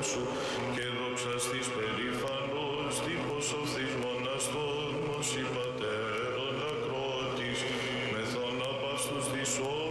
σου και δοξαστής περήφανος τύπος οφθής μοναστών μας η πατέρων ακρότης μεθόν απ' αυτούς της